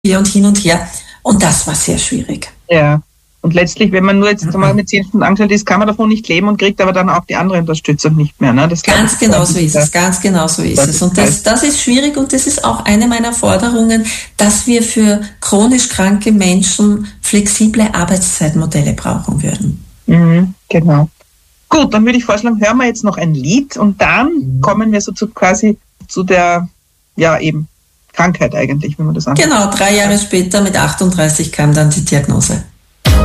und hin und her. Und das war sehr schwierig. Ja. Und letztlich, wenn man nur jetzt mal mit 10 Stunden angestellt ist, kann man davon nicht leben und kriegt aber dann auch die andere Unterstützung nicht mehr. Ne? Das ganz genau so ist es, ganz genau so ist es. Und das ist schwierig und das ist auch eine meiner Forderungen, dass wir für chronisch kranke Menschen flexible Arbeitszeitmodelle brauchen würden. Genau. Gut, dann würde ich vorschlagen, hören wir jetzt noch ein Lied und dann kommen wir so quasi zu der, eben Krankheit eigentlich, wenn man das anschaut. Genau, 3 Jahre später mit 38 kam dann die Diagnose.